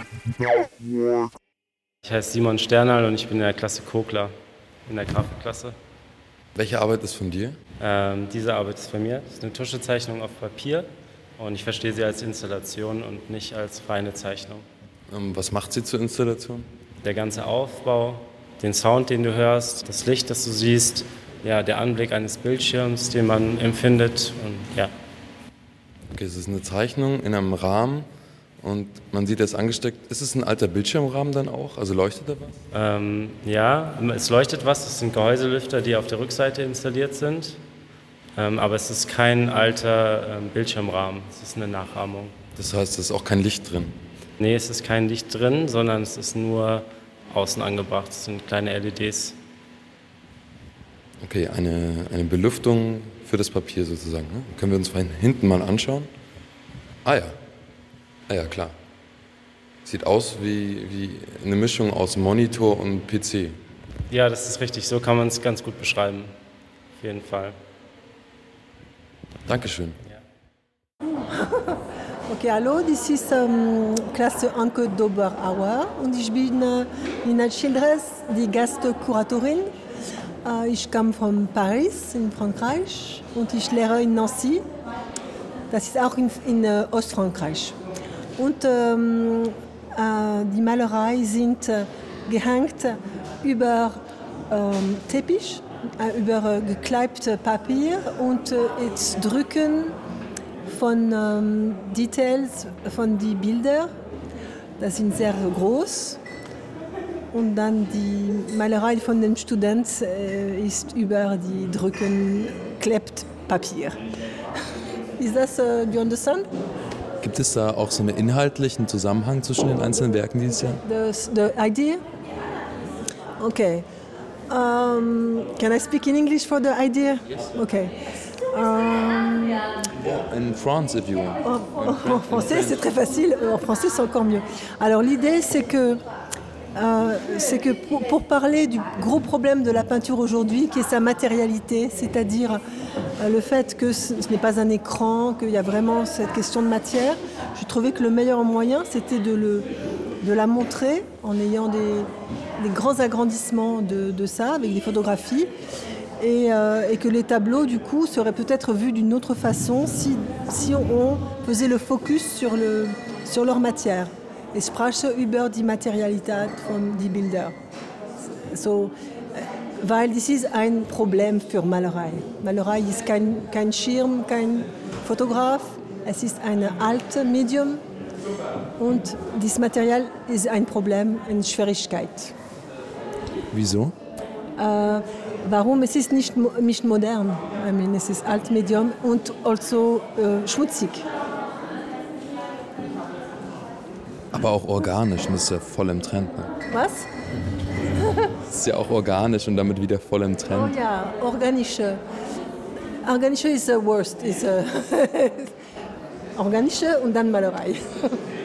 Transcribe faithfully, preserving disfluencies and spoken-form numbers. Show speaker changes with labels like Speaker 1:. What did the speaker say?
Speaker 1: Ich heiße Simon Sternal und ich bin in der Klasse Kokler, in der Grafikklasse.
Speaker 2: Welche Arbeit ist von dir?
Speaker 1: Ähm, diese Arbeit ist von mir. Das ist eine Tuschezeichnung auf Papier und ich verstehe sie als Installation und nicht als reine Zeichnung.
Speaker 2: Ähm, was macht sie zur Installation?
Speaker 1: Der ganze Aufbau, den Sound, den du hörst, das Licht, das du siehst, ja, der Anblick eines Bildschirms, den man empfindet und ja.
Speaker 2: Okay, es ist eine Zeichnung in einem Rahmen und man sieht, er ist angesteckt. Ist es ein alter Bildschirmrahmen dann auch? Also leuchtet da was?
Speaker 1: Ähm, ja, es leuchtet was, das sind Gehäuselüfter, die auf der Rückseite installiert sind, ähm, aber es ist kein alter ähm, Bildschirmrahmen, es ist eine Nachahmung.
Speaker 2: Das heißt, es ist auch kein Licht drin?
Speaker 1: Nee, es ist kein Licht drin, sondern es ist nur außen angebracht, es sind kleine L E Ds.
Speaker 2: Okay, eine, eine Belüftung für das Papier sozusagen. Ne? Können wir uns von hinten mal anschauen? Ah ja, ah ja, klar. Sieht aus wie, wie eine Mischung aus Monitor und P C.
Speaker 1: Ja, das ist richtig, so kann man es ganz gut beschreiben, auf jeden Fall.
Speaker 2: Dankeschön.
Speaker 1: Ja.
Speaker 3: Okay, hallo, das ist ähm, Klasse Anke Doberauer und ich bin äh, Nina Childress, die Gastkuratorin. Äh, ich komme von Paris in Frankreich und ich lehre in Nancy. Das ist auch in, in äh, Ostfrankreich. Und ähm, äh, die Malerei sind äh, gehängt über ähm, Teppich, äh, über äh, gekleibtes Papier und äh, jetzt drücken von ähm, Details von den Bildern. Das sind sehr groß. Und dann die Malerei von den Studenten äh, ist über die Drücken klebt Papier. Is that, uh, do you understand?
Speaker 4: Gibt es da auch so einen inhaltlichen Zusammenhang zwischen den einzelnen Werken dieses Jahr?
Speaker 3: The, the idea? Okay. Um, can I speak in English for the idea? Yes. Okay. Um,
Speaker 4: In France, if you want.
Speaker 3: En, en français, c'est très facile. En français, c'est encore mieux. Alors, l'idée, c'est que, euh, c'est que pour, pour parler du gros problème de la peinture aujourd'hui, qui est sa matérialité, c'est-à-dire euh, le fait que ce, ce n'est pas un écran, qu'il y a vraiment cette question de matière, je trouvais que le meilleur moyen, c'était de, le, de la montrer en ayant des, des grands agrandissements de, de ça, avec des photographies. Et, euh, et que les tableaux, du coup, seraient peut-être vus d'une autre façon si, si on faisait le focus sur, le, sur leur matière. Ich spreche über die Materialität von die Bilder. So, weil das ist ein Problem für Malerei. Malerei ist kein, kein Schirm, kein Fotograf. Es ist ein altes Medium und dieses Material ist ein Problem, eine Schwierigkeit.
Speaker 4: Wieso?
Speaker 3: Äh, Warum? Es ist nicht, nicht modern. I mean, es ist alt Medium und also äh, schmutzig.
Speaker 4: Aber auch organisch, und das ist ja voll im Trend. Ne?
Speaker 3: Was?
Speaker 4: Das ist ja auch organisch und damit wieder voll im Trend.
Speaker 3: Oh ja, organische. Organische ist the worst. Ist, uh, organische und dann Malerei.